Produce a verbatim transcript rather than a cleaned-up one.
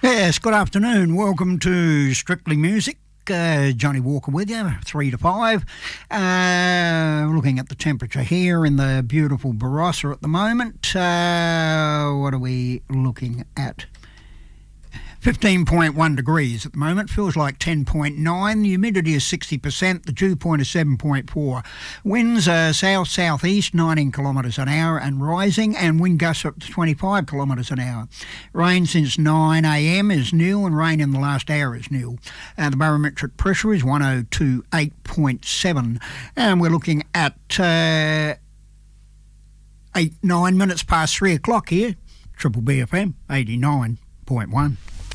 Yes, good afternoon. Welcome to Strictly Music. Uh, Johnny Walker with you, three to five. Uh, looking at the temperature here in the beautiful Barossa at the moment. Uh, what are we looking at? fifteen point one degrees at the moment, feels like ten point nine. The humidity is sixty percent, the dew point is seven point four. Winds are south-southeast, nineteen kilometres an hour and rising, and wind gusts up to twenty-five kilometres an hour. Rain since nine a m is nil, and rain in the last hour is nil. Uh, the barometric pressure is one oh two eight point seven, and we're looking at uh, eight, nine minutes past three o'clock here. Triple B F M, eighty-nine point one.